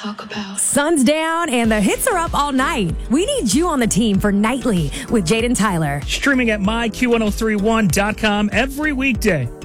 talk about? Sun's down and the hits are up all night. We need you on the team for Nightly with Jaden Tyler. Streaming at myq1031.com every weekday.